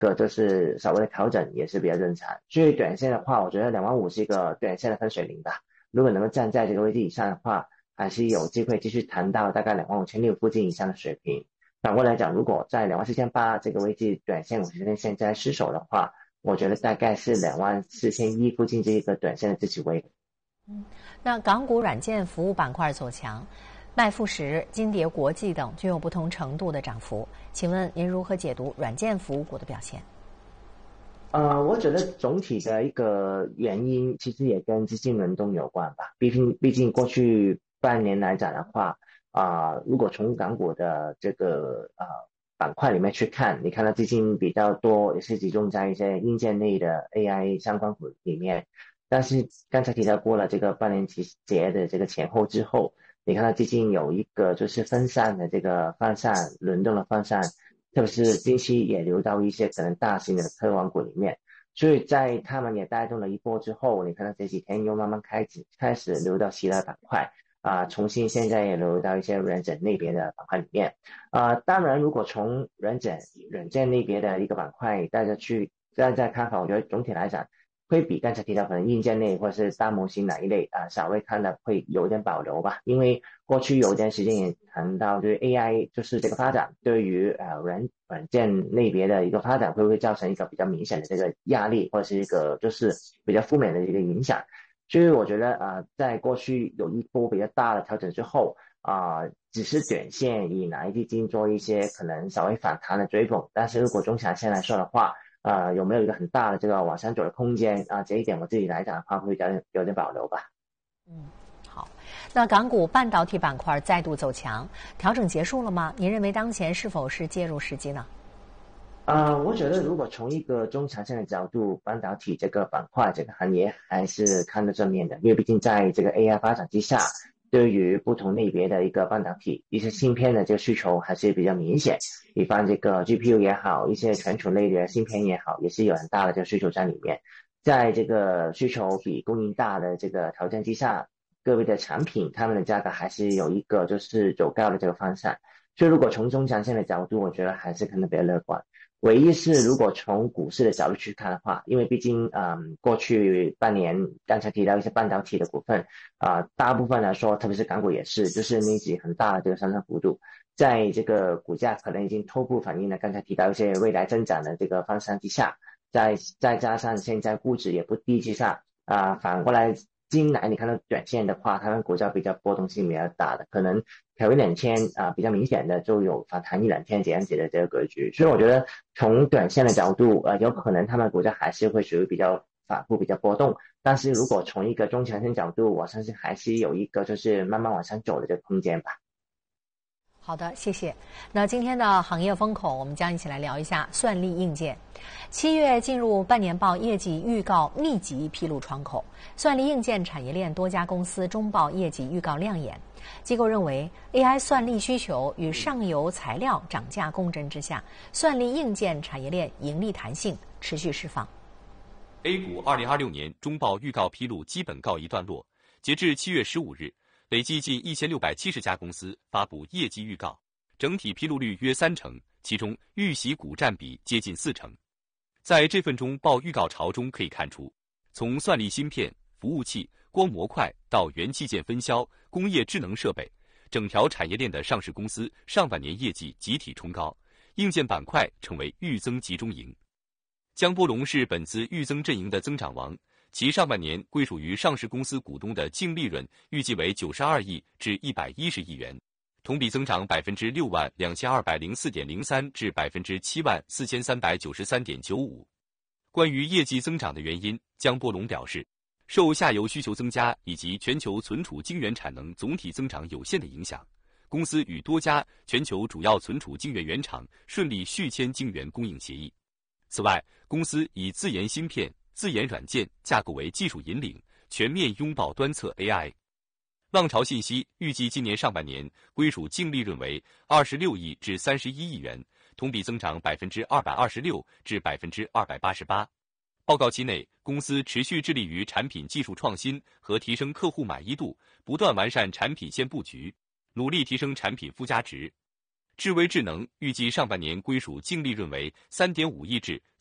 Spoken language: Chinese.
个就是稍微的调整也是比较正常。所以短线的话，我觉得25000是一个短线的分水岭吧。如果能够站在这个位置以上的话，还是有机会继续谈到大概25600附近以上的水平。反过来讲，如果在24800这个位置短线50天线在失守的话，我觉得大概是24100附近这一个短线的支持位。 那港股软件服务板块走强，麦富时、金蝶国际等均有不同程度的涨幅，请问您如何解读软件服务股的表现？ 我觉得总体的一个原因其实也跟资金轮动有关吧。毕竟过去半年来讲的话，如果从港股的这个板块里面去看，你看到资金比较多，也是集中在一些硬件类的 AI 相关股里面。但是刚才提到过了，这个半年节的这个前后之后，你看到资金有一个就是分散的这个方向，轮动的方向。特别是近期也流到一些可能大型的科网股里面，所以在他们也带动了一波之后，你看到这几天又慢慢开始流到其他板块重新现在也流到一些软件类别的板块里面当然如果从软件类别的一个板块大家看法，我觉得总体来讲会比刚才提到可能硬件类或者是大模型哪一类稍微看的会有点保留吧，因为过去有一段时间也谈到对 AI 就是这个发展对于软件类别的一个发展会不会造成一个比较明显的这个压力，或者是一个就是比较负面的一个影响。所以我觉得在过去有一波比较大的调整之后只是短线以哪一基金做一些可能稍微反弹的追捧，但是如果中长线来说的话有没有一个很大的这个往上走的空间这一点我自己来讲的话会有点保留吧。 好，那港股半导体板块再度走强，调整结束了吗？您认为当前是否是介入时机呢？ 我觉得如果从一个中长线的角度，半导体这个板块这个行业还是看得正面的，因为毕竟在这个 AI 发展之下，对于不同类别的一个半导体一些芯片的这个需求还是比较明显，比方这个 GPU 也好，一些存储类的芯片也好，也是有很大的这个需求在里面。在这个需求比供应大的这个条件之下，各位的产品它们的价格还是有一个就是走高的这个方向。所以如果从中长线的角度，我觉得还是看得比较乐观。唯一是如果从股市的角度去看的话，因为毕竟过去半年刚才提到一些半导体的股份大部分来说，特别是港股也是，就是面积很大的这个上升幅度，在这个股价可能已经初步反映了刚才提到一些未来增长的这个方向之下，再加上现在估值也不低之下反过来近来你看到短线的话，它们股价比较波动性比较大的，可能调一两天比较明显的就有反弹一两天这样子的这个格局。所以我觉得从短线的角度有可能他们股价还是会属于比较反复比较波动，但是如果从一个中长线角度，我相信还是有一个就是慢慢往上走的这个空间吧。 好的，谢谢。那今天的行业风口，我们将一起来聊一下算力硬件。7月进入半年报业绩预告密集披露窗口，算力硬件产业链多家公司中报业绩预告亮眼。机构认为 ，AI 算力需求与上游材料涨价共振之下，算力硬件产业链盈利弹性持续释放。 A 股2026年中报预告披露基本告一段落，截至7月15日。累计近1670家公司发布业绩预告，整体披露率约30%，其中预喜股占比接近40%。在这份中报预告潮中可以看出，从算力芯片、服务器、光模块到元器件分销、工业智能设备，整条产业链的上市公司上半年业绩集体冲高，硬件板块成为预增集中营。江波龙是本次预增阵营的增长王。其上半年归属于上市公司股东的净利润预计为92亿至110亿元，同比增长62204.03%至74393.95%。关于业绩增长的原因，江波龙表示，受下游需求增加以及全球存储晶圆产能总体增长有限的影响，公司与多家全球主要存储晶圆原厂顺利续签晶圆供应协议。此外，公司以自研芯片、自研软件架构为技术引领，全面拥抱端侧 AI。浪潮信息预计今年上半年归属净利润为26亿至31亿元，同比增长226%至288%。报告期内，公司持续致力于产品技术创新和提升客户满意度，不断完善产品线布局，努力提升产品附加值。 智威智能预计上半年归属净利润为3.5亿至